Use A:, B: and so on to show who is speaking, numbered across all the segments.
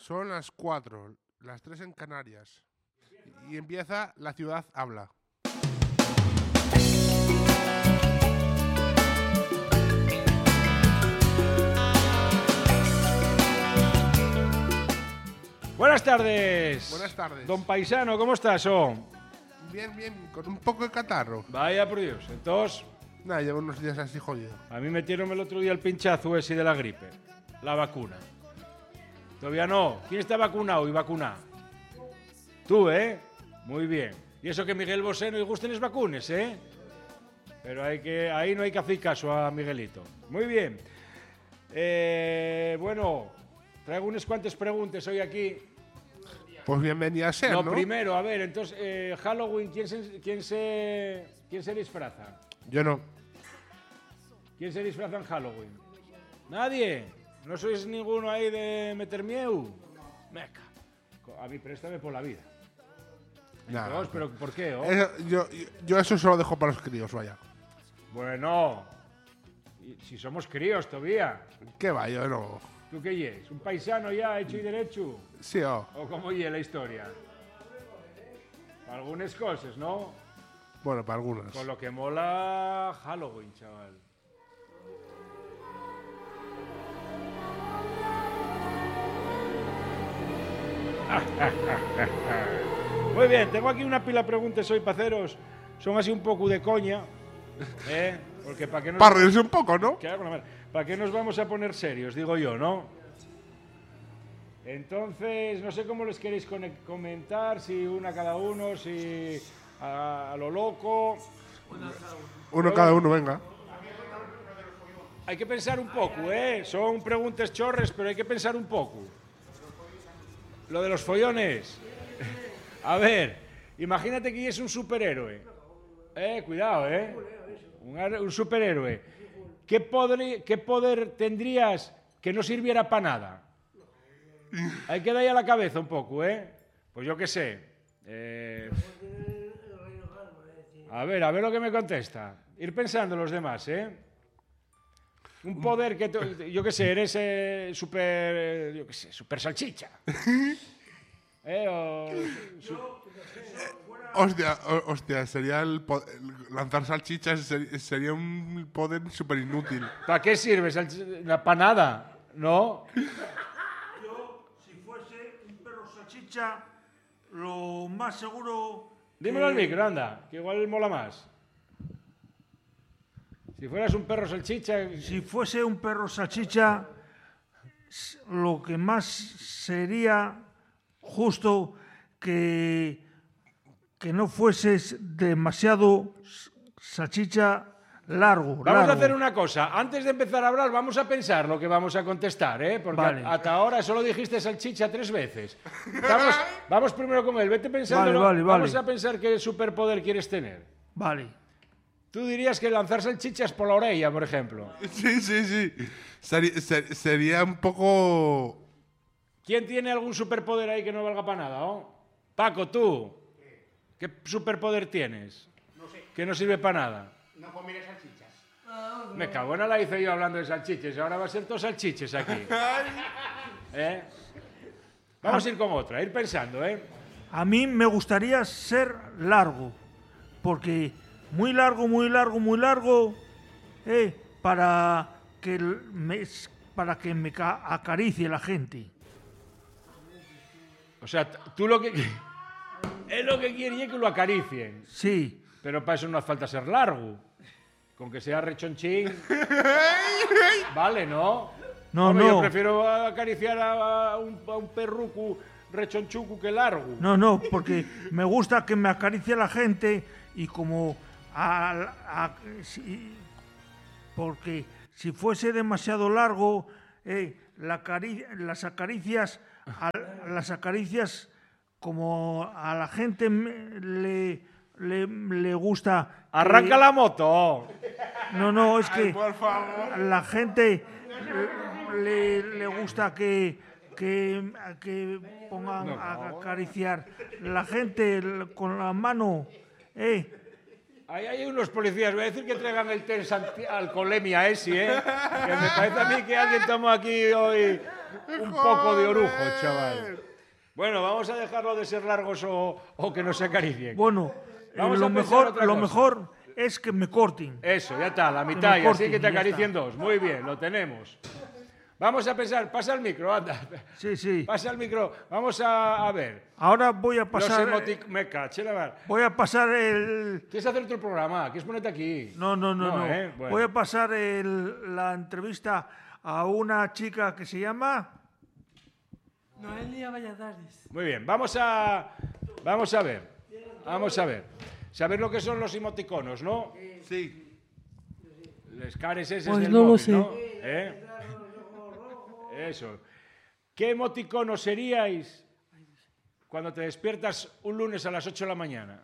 A: Son las 4, las 3 en Canarias. Y empieza La Ciudad Habla.
B: Buenas tardes.
A: Buenas tardes.
B: Don Paisano, ¿cómo estás?
A: Bien, bien, con un poco de catarro.
B: Vaya por Dios. Entonces,
A: Nada, llevo unos días así jodido.
B: a mí metieron el otro día el pinchazo ese de la gripe. La vacuna. Todavía no. ¿Quién está vacunado y vacunado? Tú, ¿eh? Muy bien. Y eso que Miguel Bosé no le gusten las vacunas, ¿eh? Pero ahí no hay que hacer caso a Miguelito. Muy bien. Bueno, traigo unas cuantas preguntas hoy aquí.
A: Pues bienvenida a ser, ¿no?
B: Primero, a ver, entonces, Halloween, ¿quién se disfraza?
A: Yo no.
B: ¿Quién se disfraza en Halloween? ¿Nadie? ¿No sois ninguno ahí de meter miedo? Meca. A mí préstame por la vida.
A: Nah,
B: Entonces, ¿pero por qué? Oh?
A: Yo eso se lo dejo para los críos, vaya.
B: Bueno, si somos críos todavía.
A: ¿Qué va? Yo no.
B: ¿Tú qué yes? ¿Un paisano ya hecho y derecho?
A: Sí,
B: ¿O cómo ye la historia? Para algunas cosas, ¿no?
A: Bueno, para algunas.
B: Con lo que mola Halloween, chaval. Muy bien, tengo aquí una pila de preguntas hoy para haceros. Son así un poco de coña. Porque para qué nos...
A: Para reírse un poco, ¿no?
B: ¿Para qué nos vamos a poner serios? Digo yo, ¿no? Entonces, no sé cómo les queréis comentar, si una cada uno, si a lo loco.
A: Uno cada uno, venga.
B: Hay que pensar un poco, ¿eh? Son preguntas chorres, pero hay que pensar un poco. Lo de los follones. A ver, imagínate que es un superhéroe. Cuidado, ¿eh? Un superhéroe. ¿Qué poder tendrías que no sirviera para nada? Hay que darle a la cabeza un poco, ¿eh? Pues yo qué sé. A ver lo que me contesta. Ir pensando los demás, ¿eh? Un poder que... yo qué sé, eres super salchicha.
A: Hostia, sería lanzar salchichas sería un poder súper inútil.
B: ¿Para qué sirve? Para nada, ¿no?
C: Yo, si fuese un perro salchicha, lo más seguro...
B: Dímelo al micro, anda, que igual mola más. Si fueras un perro salchicha...
C: Si fuese un perro salchicha, lo que más sería justo que no fueses demasiado salchicha largo.
B: Vamos a hacer una cosa. Antes de empezar a hablar, vamos a pensar lo que vamos a contestar, ¿eh? Porque
C: vale.
B: hasta ahora solo dijiste salchicha 3 veces. Vamos primero con él. Vete pensando.
C: Vale.
B: Vamos a pensar qué superpoder quieres tener.
C: Vale.
B: Tú dirías que lanzar salchichas por la orella, por ejemplo.
A: Sí. Sería un poco...
B: ¿Quién tiene algún superpoder ahí que no valga para nada, oh? Paco, tú. ¿Qué superpoder tienes?
D: No sé.
B: Que no sirve para nada.
D: No comeré salchichas.
B: Me cago en la hice yo hablando de salchiches. Ahora va a ser todo salchiches aquí. Vamos a ir con otra, ir pensando, ¿eh?
C: A mí me gustaría ser largo, porque muy largo, para que me acaricie la gente.
B: O sea, tú lo que... Es lo que quieres que lo acaricien.
C: Sí.
B: Pero para eso no hace falta ser largo. Con que sea rechonchín. Vale, ¿no?
C: No,
B: Hombre,
C: no.
B: Yo prefiero acariciar a un perruco rechonchuco que largo.
C: No, porque me gusta que me acaricie la gente y como... porque si fuese demasiado largo, las acaricias como a la gente le gusta...
B: ¡Arranca la moto!
C: No, es que
A: por favor.
C: a la gente le gusta que pongan a acariciar la gente con la mano.
B: Ahí hay unos policías, voy a decir que traigan el test alcoholemia ese, ¿eh? Que me parece a mí que alguien tomó aquí hoy un poco de orujo, chaval. Bueno, vamos a dejarlo de ser largos o que nos acaricien.
C: Bueno,
B: Vamos
C: lo
B: a pensar otra cosa.
C: mejor es que me corten.
B: Eso, ya está, la mitad, y así
C: corten,
B: que te
C: ya
B: acaricien
C: está.
B: dos. Muy bien, lo tenemos. Vamos a pensar, pasa el micro, anda.
C: Sí, sí.
B: Pasa el micro. Vamos a ver.
C: Ahora voy a pasar.
B: Me caché la mar.
C: Voy a pasar el.
B: ¿Quieres hacer otro programa? ¿Quieres ponerte aquí?
C: No.
B: Bueno.
C: Voy a pasar la entrevista a una chica que se llama.
D: Noelia Valladares.
B: Muy bien, vamos a ver. Vamos a ver. Saber lo que son los emoticonos, ¿no?
A: Sí.
B: Les cares esos
D: Pues
B: del
D: no lo
B: móvil,
D: sé.
B: ¿no? Eso. ¿Qué emoticono seríais cuando te despiertas un lunes a las 8 de la mañana?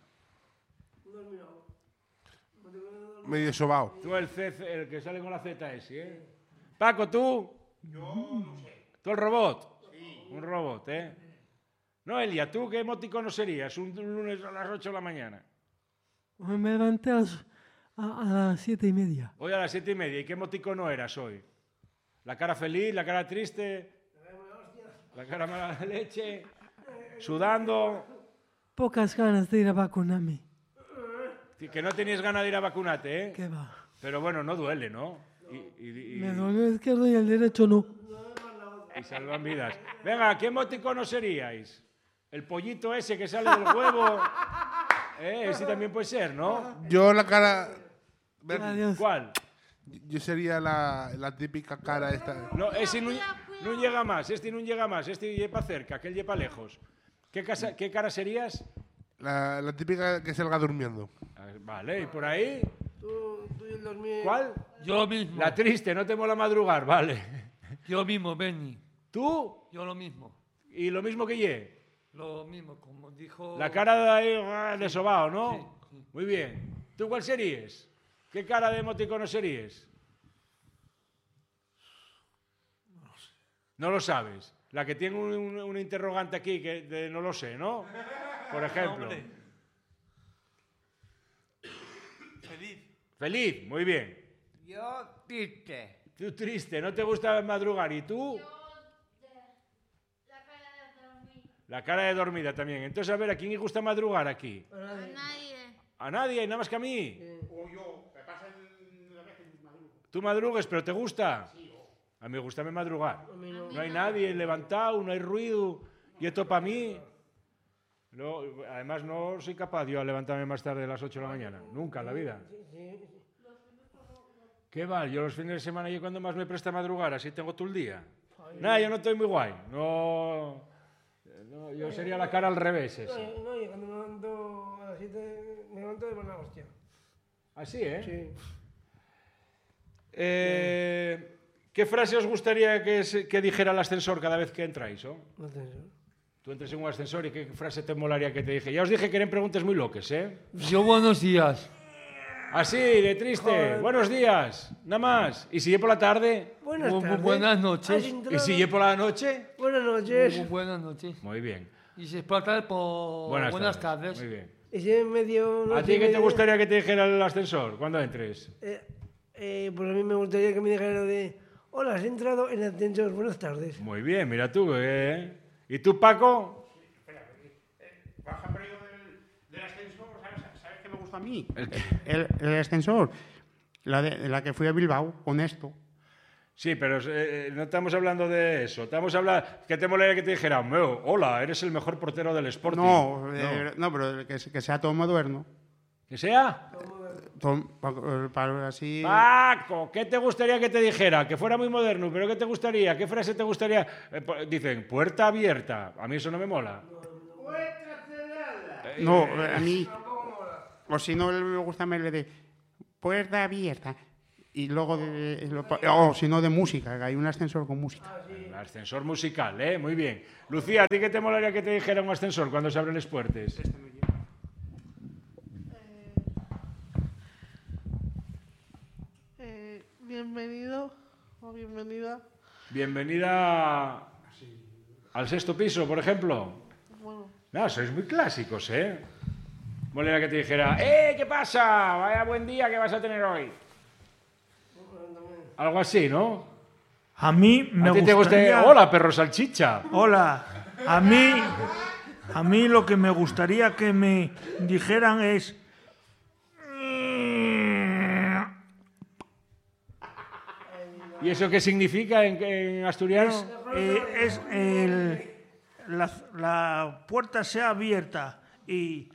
A: Medio sobao.
B: Tú el que sale con la ZS, ¿eh? Paco, ¿tú? Yo no sé. ¿Tú el robot? Sí. Un robot, ¿eh? Noelia, ¿tú qué emoticono serías un lunes a las 8 de la mañana?
D: Me levanté a las 7:30.
B: Hoy a las 7:30. ¿Y qué emoticono eras hoy? ¿La cara feliz, la cara triste? ¿La cara mala de leche? ¿Sudando?
D: Pocas ganas de ir a vacunarme.
B: Que no tenías ganas de ir a vacunarte, ¿eh?
D: ¿Qué va?
B: Pero bueno, no duele, ¿no?
D: Me duele el izquierdo y el derecho no.
B: Y salvan vidas. Venga, ¿qué emoticono seríais? El pollito ese que sale del huevo. Ese también puede ser, ¿no?
A: Yo la cara...
D: Adiós.
B: ¿Cuál?
A: Yo sería la típica cara esta.
B: No, ese no llega más, este no llega más, este lleva cerca, aquel lleva lejos. ¿Qué cara serías?
A: La típica que salga durmiendo.
B: Vale, ¿y por ahí?
E: Tú y el dormir.
B: ¿Cuál?
F: Yo mismo.
B: La triste, no te mola madrugar, vale.
F: Yo mismo, Benny.
B: ¿Tú?
F: Yo lo mismo.
B: ¿Y lo mismo que ye?
F: Lo mismo, como dijo...
B: La cara de ahí de sobao, ¿no?
F: Sí, sí.
B: Muy bien. ¿Tú cuál serías? ¿Qué cara de emoticono serías? No lo sabes. La que tiene un interrogante aquí que no lo sé, ¿no? Por ejemplo.
F: Hombre. Feliz.
B: Feliz, muy bien.
F: Yo triste.
B: Tú triste, no te gusta madrugar. ¿Y tú?
G: La cara de dormir.
B: La cara de dormida también. Entonces, a ver, ¿a quién le gusta madrugar aquí?
G: A nadie.
B: ¿A nadie? ¿Nada más que a mí? ¿Tú madrugues, pero te gusta? A mí me gusta madrugar. No hay nadie levantado, no hay ruido. Y esto para mí... No, además, no soy capaz yo a levantarme más tarde de las 8 de la mañana. Nunca en la vida. ¿Qué va? Yo los fines de semana yo cuando más me presta madrugar, así tengo todo el día. Nada, yo no estoy muy guay. No, yo sería la cara al revés. Ese.
E: No, yo cuando me levanto a las 7 me levanto de buena hostia.
B: Así, ¿eh?
E: Sí.
B: ¿Qué frase os gustaría que dijera el ascensor cada vez que entráis? ¿Oh?
E: No te sé.
B: Tú entras en un ascensor y qué frase te molaría que te dije. Ya os dije que eran preguntas muy loques, ¿eh?
F: Yo buenos días.
B: Así, de triste. Buenos días, nada más. ¿Y si llevo por la tarde?
E: Buenas tardes.
F: Buenas
E: ¿Has
F: noches.
E: entrado?
B: ¿Y si llevo por la noche?
E: Buenas noches.
F: Buenas noches.
B: Muy bien.
F: Y se explota por buenas tardes.
B: Muy bien.
E: Y si en medio...
B: ¿A ti qué te gustaría que te dijera el ascensor cuando entres?
E: Pues a mí me gustaría que me dijera de... Hola, has entrado en el ascensor. Buenas tardes.
B: Muy bien, mira tú, ¿eh? ¿Y tú, Paco?
H: Baja periodo del ascensor, ¿sabes qué me gusta a mí?
B: ¿El qué?
H: El ascensor. La que fui a Bilbao, con esto.
B: Sí, pero no estamos hablando de eso. Estamos hablando... ¿Qué te molaría que te dijera? Hola, eres el mejor portero del Sporting.
H: No, pero que sea todo moderno.
B: ¿Que sea?
H: Para así...
B: Paco, ¿qué te gustaría que te dijera? Que fuera muy moderno, pero ¿qué te gustaría? ¿Qué frase te gustaría? Dicen, puerta abierta. A mí eso no me mola.
H: No, a mí... O si no, me gusta más el de puerta abierta. Y luego, o si no, de música, que hay un ascensor con música.
B: Un ascensor musical, ¿eh? Muy bien. Lucía, ¿a ti qué te molaría que te dijera un ascensor cuando se abren las puertas?
I: Bienvenido o bienvenida.
B: Bienvenida al 6º piso, por ejemplo.
I: Bueno,
B: No, sois muy clásicos, ¿eh? Molaría que te dijera, ¿qué pasa? Vaya buen día que vas a tener hoy. Algo así, ¿no?
C: A mí me
B: ¿A ti te
C: gustaría...
B: gusta? Hola, perro salchicha.
C: Hola. A mí lo que me gustaría que me dijeran es...
B: ¿Y eso qué significa en asturiano?
C: La puerta sea abierta y...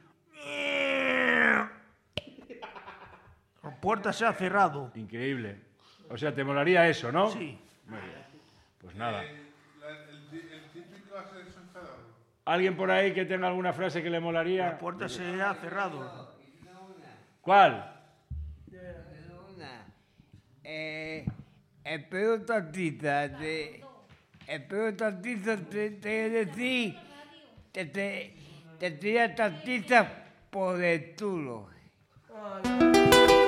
C: La puerta sea cerrado.
B: Increíble. O sea, te molaría eso, ¿no?
C: Sí.
B: Muy bien. Pues nada.
A: El típico ascensor enfadado.
B: ¿Alguien por ahí que tenga alguna frase que le molaría?
C: La puerta sea cerrado.
B: ¿Cuál?
F: Espero tantita, te decir, te tira tantita por el tulo.